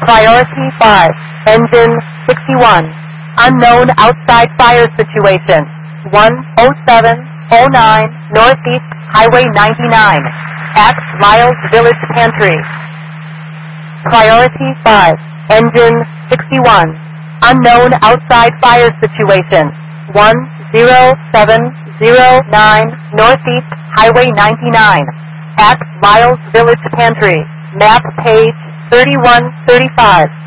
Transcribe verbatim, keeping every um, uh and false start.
Priority five, engine sixty-one. Unknown outside fire situation. one oh seven oh nine Northeast Highway ninety-nine. At Miles Village Pantry. Priority five, engine sixty-one. Unknown outside fire situation. one oh seven oh nine Northeast Highway ninety-nine. At Miles Village Pantry. Map page thirty-one thirty-five.